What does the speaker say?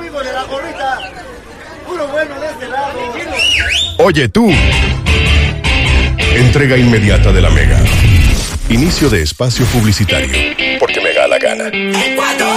amigos de la gorrita. Puro bueno de este lado. Oye tú. Entrega inmediata de la Mega. Inicio de espacio publicitario. Porque me da la gana.